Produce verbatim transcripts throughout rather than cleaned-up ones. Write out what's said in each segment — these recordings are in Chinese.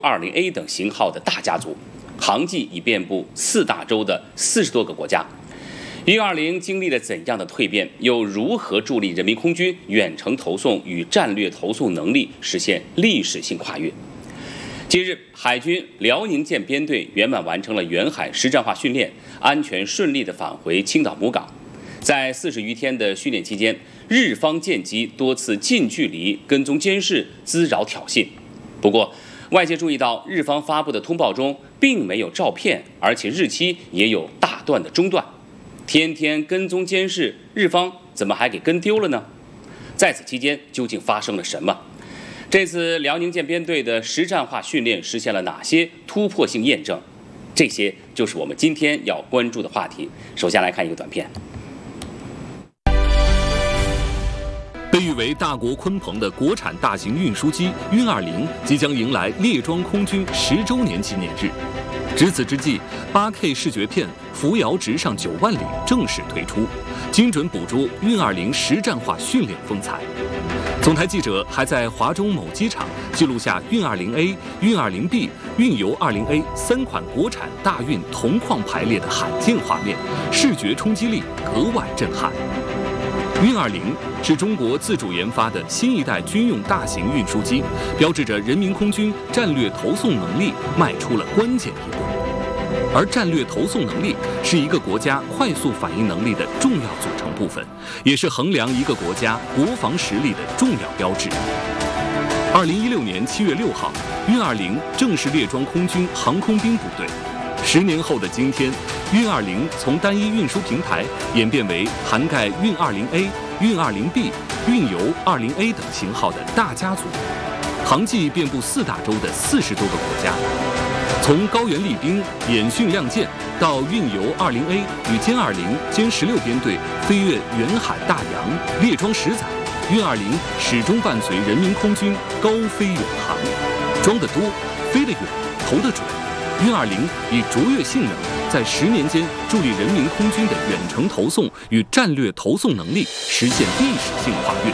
二零 A 等型号的大家族，航迹已遍布四大洲的四十多个国家。运二零经历了怎样的蜕变，又如何助力人民空军远程投送与战略投送能力实现历史性跨越？近日，海军辽宁舰编队圆满完成了远海实战化训练，安全顺利地返回青岛母港。在四十余天的训练期间，日方舰机多次近距离跟踪监视、滋扰挑衅。不过，外界注意到日方发布的通报中并没有照片，而且日期也有大段的中断。天天跟踪监视，日方怎么还给跟丢了呢？在此期间究竟发生了什么？这次辽宁舰编队的实战化训练实现了哪些突破性验证？这些就是我们今天要关注的话题。首先来看一个短片。 被誉为大国鲲鹏的国产大型运输机运二零即将迎来列装空军十周年纪念日。值此之际， 八 K 视觉片《扶摇直上九万里》正式推出，精准捕捉运二零实战化训练风采。总台记者还在华中某机场记录下运二零 A、运二零 B、运油二零 A 三款国产大运同框排列的罕见画面，视觉冲击力格外震撼。运二零是中国自主研发的新一代军用大型运输机，标志着人民空军战略投送能力迈出了关键一步。而战略投送能力是一个国家快速反应能力的重要组成部分，也是衡量一个国家国防实力的重要标志。二零一六年七月六号，运二零正式列装空军航空兵部队。十年后的今天，运二零从单一运输平台演变为涵盖运二零 A、运二零 B、运油二零 A 等型号的大家族，航迹遍布四大洲的四十多个国家。从高原利兵演训亮剑，到运油二零 A 与歼二零、歼十六编队飞越远海大洋，列装十载，运二零始终伴随人民空军高飞远航，装得多，飞得远，投得准。运二零以卓越性能，在十年间助力人民空军的远程投送与战略投送能力实现历史性跨越。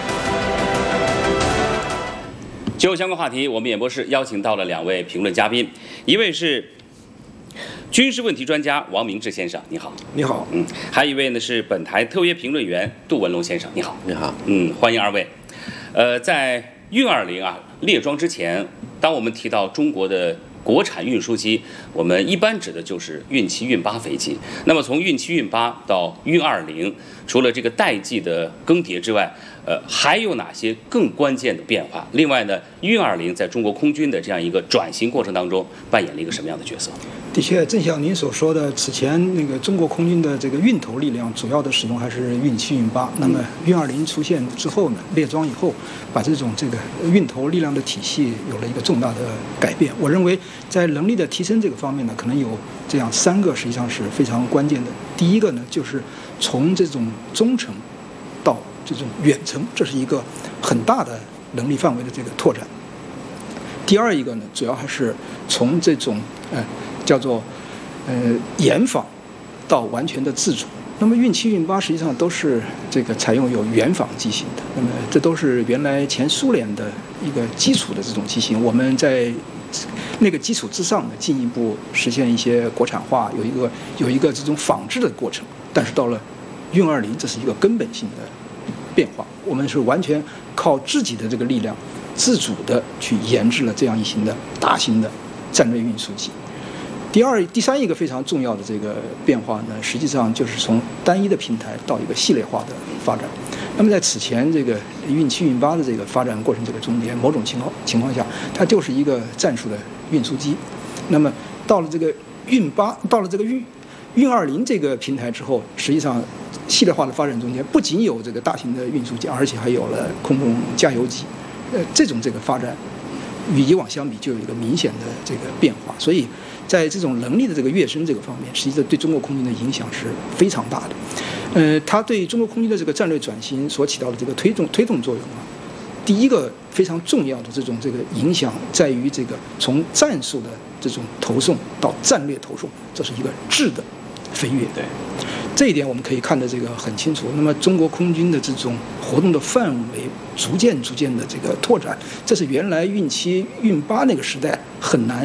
就相关话题，我们演播室邀请到了两位评论嘉宾，一位是军事问题专家王明志先生，你好。 你好。 嗯，还有一位呢是本台特约评论员杜文龙先生，你好。 你好。 嗯，欢迎二位。呃，在运二零啊列装之前，当我们提到中国的国产运输机，我们一般指的就是运七、运八飞机。那么从运七、运八到运二零，除了这个代际的更迭之外，呃，还有哪些更关键的变化？另外呢，运二零在中国空军的这样一个转型过程当中，扮演了一个什么样的角色？ 的确，正像您所说的，此前那个中国空军的这个运头力量主要的使用还是运七、运八。那么运二零出现之后呢，列装以后，把这种这个运头力量的体系有了一个重大的改变。我认为，在能力的提升这个方面呢，可能有这样三个实际上是非常关键的。第一个呢，就是从这种中程到这种远程，这是一个很大的能力范围的这个拓展。第二一个呢，主要还是从这种呃叫做呃研仿到完全的自主。那么运七、运八实际上都是这个采用有原仿机型的，那么这都是原来前苏联的一个基础的这种机型，我们在那个基础之上呢，进一步实现一些国产化，有一个有一个这种仿制的过程。但是到了运二零，这是一个根本性的变化，我们是完全靠自己的这个力量，自主的去研制了这样一型的大型的战略运输机。第二、第三一个非常重要的这个变化呢，实际上就是从单一的平台到一个系列化的发展。那么在此前这个运七、运八的这个发展过程这个中间，某种情况情况下，它就是一个战术的运输机。那么到了这个运八，到了这个运运二零这个平台之后，实际上系列化的发展中间，不仅有这个大型的运输机，而且还有了空中加油机。呃，这种这个发展与以往相比，就有一个明显的这个变化。所以在这种能力的这个跃升这个方面，实际上对中国空军的影响是非常大的。呃，它对中国空军的这个战略转型所起到的这个推动推动作用啊，第一个非常重要的这种这个影响在于这个从战术的这种投送到战略投送，这是一个质的飞跃。 对， 这一点我们可以看得这个很清楚。那么中国空军的这种活动的范围逐渐逐渐的这个拓展，这是原来运七、运八那个时代很难